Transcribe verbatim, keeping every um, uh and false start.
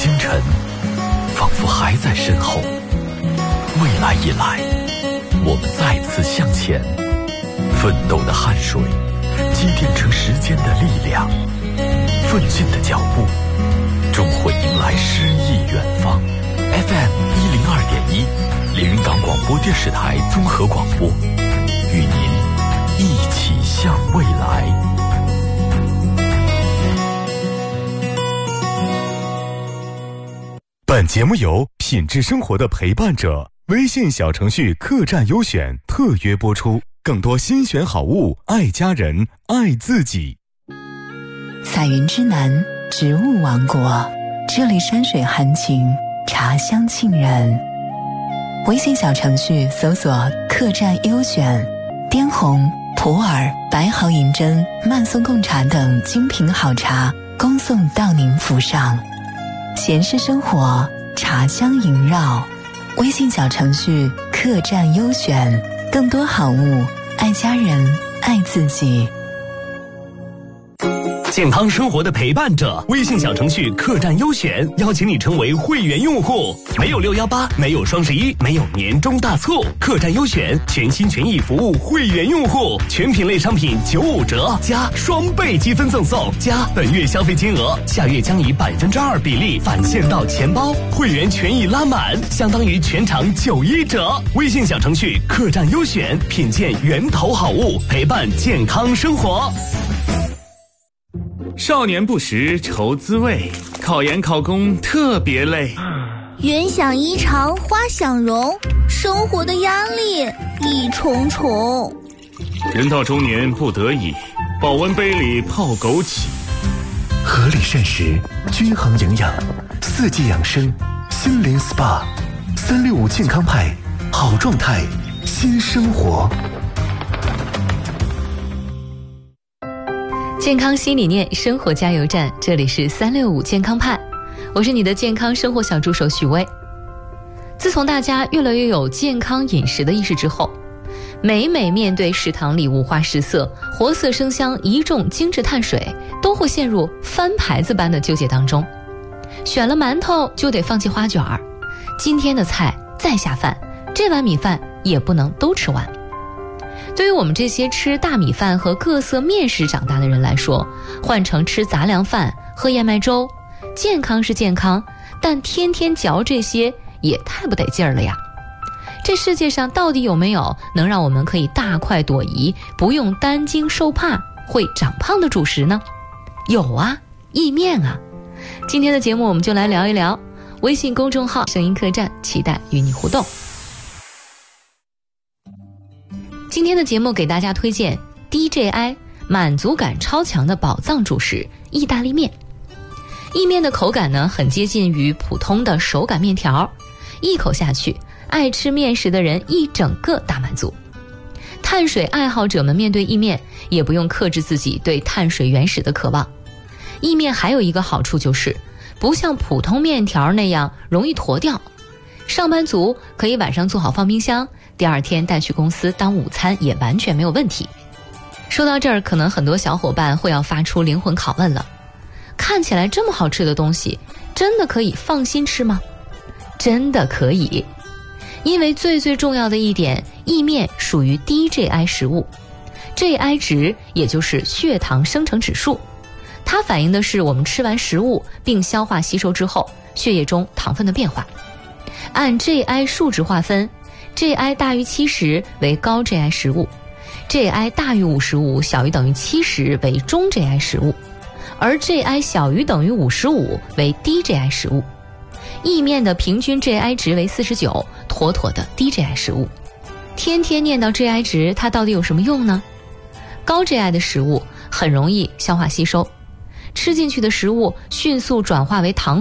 星辰仿佛还在身后，未来已来，我们再次向前，奋斗的汗水积淀成时间的力量，奋进的脚步终会迎来诗意远方。 F M 一零二点一，连云港广播电视台综合广播，与您一起向未来。 本节目由品质生活的陪伴者微信小程序客栈优选特约播出，更多新选好物，爱家人，爱自己。 彩云之南，植物王国，这里山水含情，茶香沁人。微信小程序搜索客栈优选，滇红、普洱、白毫银针、曼松贡茶等精品好茶恭送到您府上。闲适生活，茶香萦绕。微信小程序客栈优选，更多好物，爱家人，爱自己。 健康生活的陪伴者，微信小程序客栈优选邀请你成为会员用户，没有六一八，没有双十一，没有年终大促，客栈优选全心全意服务会员用户，全品类商品九五折加双倍积分赠送，加本月消费金额，下月将以百分之二比例返现到钱包，会员权益拉满，相当于全场九一折。微信小程序客栈优选，品鉴源头好物，陪伴健康生活。 少年不识愁滋味，考研考公特别累。 云想衣裳花想容，生活的压力一重重。 人到中年不得已，保温杯里泡枸杞。 合理膳食，均衡营养，四季养生，心灵 S P A， 三六五健康派，好状态，新生活。 健康新理念，生活加油站，这里是三六五健康派，我是你的健康生活小助手许巍。自从大家越来越有健康饮食的意识之后，每每面对食堂里五花十色、活色生香、一众精致碳水，都会陷入翻牌子般的纠结当中。选了馒头就得放弃花卷儿，今天的菜再下饭，这碗米饭也不能都吃完。对于我们这些吃大米饭和各色面食长大的人来说，换成吃杂粮饭、喝燕麦粥，健康是健康，但天天嚼这些也太不得劲儿了呀。这世界上到底有没有能让我们可以大快朵颐，不用担惊受怕会长胖的主食呢？有啊，意面啊。今天的节目我们就来聊一聊。微信公众号声音客栈，期待与你互动。今天的节目给大家推荐 D J I 满足感超强的宝藏主食意大利面。意面的口感呢，很接近于普通的手擀面条，一口下去，爱吃面食的人一整个大满足。碳水爱好者们面对意面，也不用克制自己对碳水原始的渴望。意面还有一个好处就是，不像普通面条那样容易坨掉，上班族可以晚上做好放冰箱，第二天带去公司当午餐也完全没有问题。说到这儿，可能很多小伙伴会要发出灵魂拷问了，看起来这么好吃的东西，真的可以放心吃吗？真的可以，因为最最重要的一点，意面属于 D J I 食物， G I 值也就是血糖生成指数，它反映的是我们吃完食物并消化吸收之后，血液中糖分的变化。按 G I 数值划分， G I 大于七十为高 G I 食物， G I 大于五十五小于等于七十为中 G I 食物，而 G I 小于等于五十五为低 G I 食物。意面的平均 G I 值为四十九，妥妥的低 G I 食物。天天念叨 G I 值，它到底有什么用呢？高 G I 的食物很容易消化吸收，吃进去的食物迅速转化为糖